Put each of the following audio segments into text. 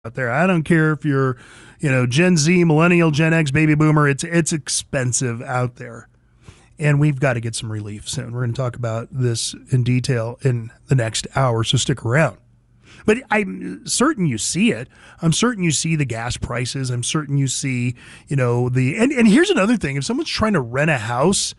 out there. I don't care if you're, Gen Z, millennial, Gen X, baby boomer. It's expensive out there. And we've got to get some relief soon. We're going to talk about this in detail in the next hour, so stick around. But I'm certain you see it. I'm certain you see the gas prices. I'm certain you see, and here's another thing. If someone's trying to rent a house,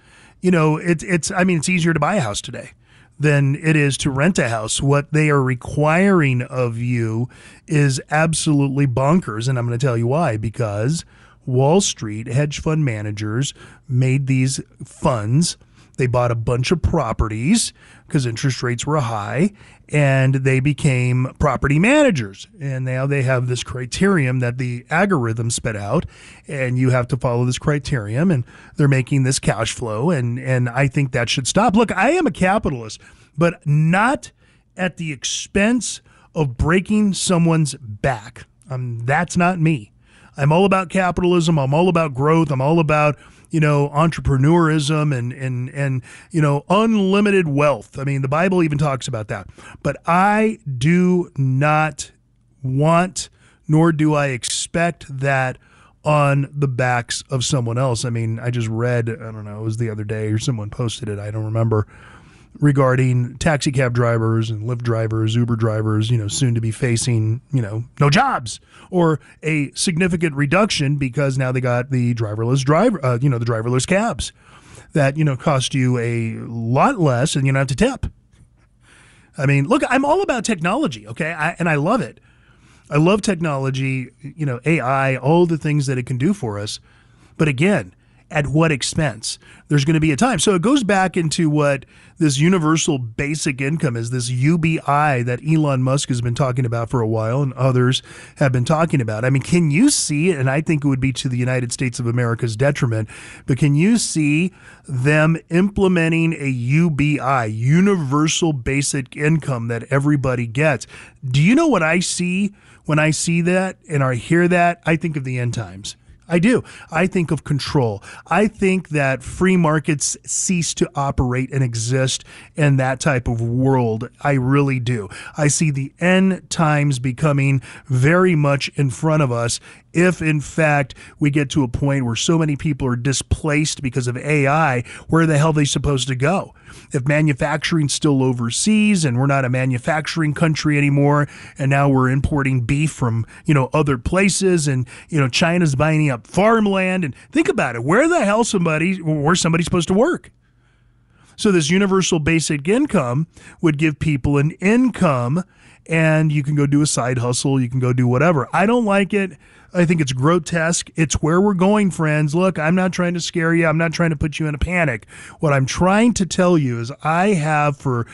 it's easier to buy a house today than it is to rent a house. What they are requiring of you is absolutely bonkers. And I'm going to tell you why. Because Wall Street hedge fund managers made these funds. They bought a bunch of properties because interest rates were high, and they became property managers. And now they have this criterion that the algorithm spit out, and you have to follow this criterion, and they're making this cash flow, and I think that should stop. Look, I am a capitalist, but not at the expense of breaking someone's back. That's not me. I'm all about capitalism. I'm all about growth. I'm all about entrepreneurism and unlimited wealth. I mean, the Bible even talks about that. But I do not want, nor do I expect that on the backs of someone else. I mean, I just read, I don't know, it was the other day or someone posted it, I don't remember, regarding taxi cab drivers and Lyft drivers, Uber drivers, soon to be facing, no jobs or a significant reduction because now they got the driverless the driverless cabs that, cost you a lot less and you don't have to tip. I mean, look, I'm all about technology, okay? And I love it. I love technology, AI, all the things that it can do for us. But again, at what expense? There's going to be a time. So it goes back into what this universal basic income is, this UBI that Elon Musk has been talking about for a while and others have been talking about. I mean, can you see, and I think it would be to the United States of America's detriment, but can you see them implementing a UBI, universal basic income that everybody gets? Do you know what I see when I see that and I hear that? I think of the end times. I do. I think of control. I think that free markets cease to operate and exist in that type of world. I really do. I see the end times becoming very much in front of us if, in fact, we get to a point where so many people are displaced because of AI. Where the hell are they supposed to go? If manufacturing's still overseas and we're not a manufacturing country anymore, and now we're importing beef from, other places, and, China's buying up farmland, and think about it. Where the hell where's somebody supposed to work? So this universal basic income would give people an income, and you can go do a side hustle. You can go do whatever. I don't like it. I think it's grotesque. It's where we're going, friends. Look, I'm not trying to scare you. I'm not trying to put you in a panic. What I'm trying to tell you is I have for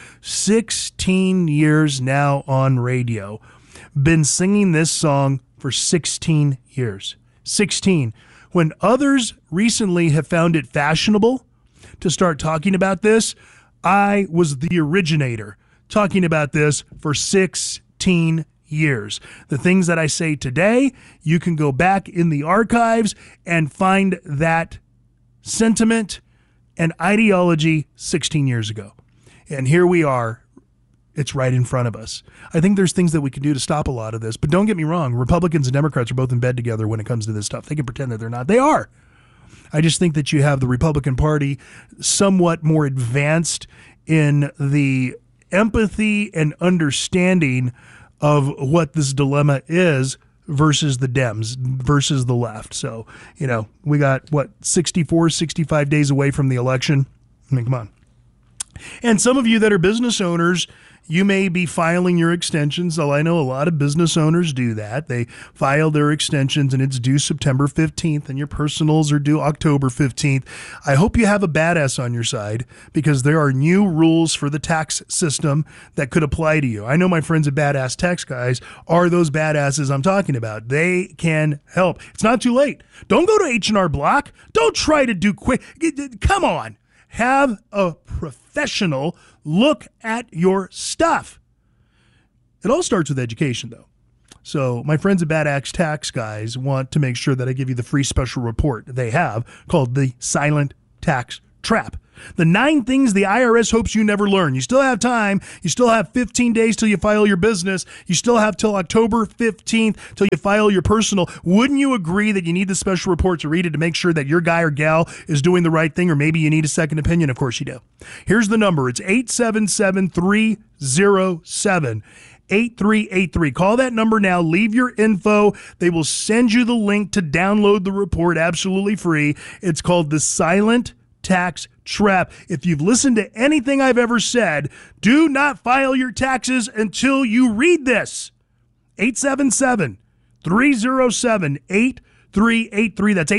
16 years now on radio been singing this song for 16 years. 16. When others recently have found it fashionable to start talking about this, I was the originator talking about this for 16 years. The things that I say today, you can go back in the archives and find that sentiment and ideology 16 years ago. And here we are. It's right in front of us. I think there's things that we can do to stop a lot of this. But don't get me wrong. Republicans and Democrats are both in bed together when it comes to this stuff. They can pretend that they're not. They are. I just think that you have the Republican Party somewhat more advanced in the empathy and understanding of what this dilemma is versus the Dems, versus the left. So, we got, 64, 65 days away from the election? I mean, come on. And some of you that are business owners, you may be filing your extensions. I know a lot of business owners do that. They file their extensions and it's due September 15th and your personals are due October 15th. I hope you have a badass on your side because there are new rules for the tax system that could apply to you. I know my friends at Badass Tax Guys are those badasses I'm talking about. They can help. It's not too late. Don't go to H&R Block. Don't try to do quick. Come on. Have a professional look at your stuff. It all starts with education, though. So my friends at Badass Tax Guys want to make sure that I give you the free special report they have called the Silent Tax Trap. The 9 things the IRS hopes you never learn. You still have time. You still have 15 days till you file your business. You still have till October 15th till you file your personal. Wouldn't you agree that you need the special report to read it to make sure that your guy or gal is doing the right thing, or maybe you need a second opinion? Of course you do. Here's the number. It's 877-307. 8383. Call that number now. Leave your info. They will send you the link to download the report absolutely free. It's called The Silent Tax Trap. If you've listened to anything I've ever said, do not file your taxes until you read this. 877-307-8383. That's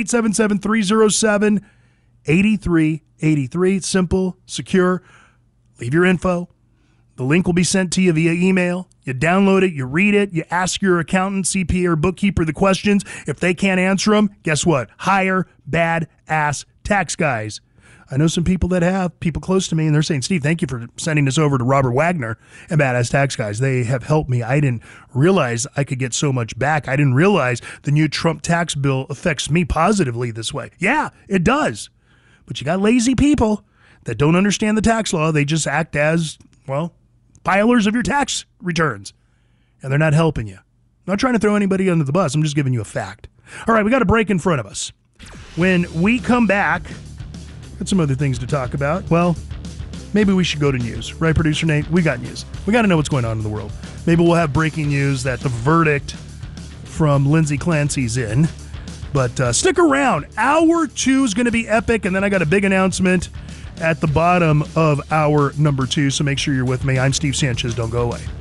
877-307-8383. It's simple, secure. Leave your info. The link will be sent to you via email. You download it, you read it, you ask your accountant, CPA, or bookkeeper the questions. If they can't answer them, guess what? Hire badass tax guys. I know some people that have, people close to me, and they're saying, Steve, thank you for sending this over to Robert Wagner and Badass Tax Guys. They have helped me. I didn't realize I could get so much back. I didn't realize the new Trump tax bill affects me positively this way. Yeah, it does. But you got lazy people that don't understand the tax law. They just act as, well, filers of your tax returns, and they're not helping you. I'm not trying to throw anybody under the bus. I'm just giving you a fact. All right, we got a break in front of us. When we come back, got some other things to talk about. Well, maybe we should go to news, right, Producer Nate? We got news. We got to know what's going on in the world. Maybe we'll have breaking news that the verdict from Lindsay Clancy's in. But stick around. Hour 2 is going to be epic, and then I got a big announcement at the bottom of hour number 2, so make sure you're with me. I'm Steve Sanchez. Don't go away.